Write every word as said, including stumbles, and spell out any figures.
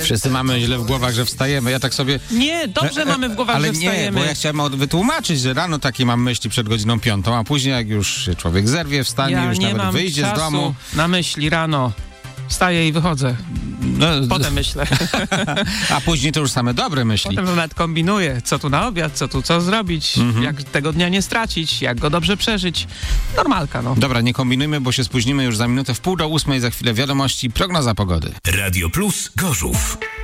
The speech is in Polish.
Wszyscy mamy źle w głowach, że wstajemy. Ja tak sobie... Nie, dobrze mamy w głowach, ale że wstajemy. nie, bo ja chciałem od- wytłumaczyć, że rano takie mam myśli przed godziną piątą, a później jak już się człowiek zerwie, wstanie, Ja już nie nawet mam wyjdzie czasu z domu. na myśli rano. Wstaję i wychodzę. No, Potem myślę. a później to już same dobre myśli. Potem nawet kombinuję, co tu na obiad, co tu co zrobić, Mhm. jak tego dnia nie stracić, jak go dobrze przeżyć. Normalka, no. Dobra, nie kombinujmy, bo się spóźnimy już za minutę w pół do ósmej, za chwilę wiadomości, prognoza pogody. Radio Plus Gorzów.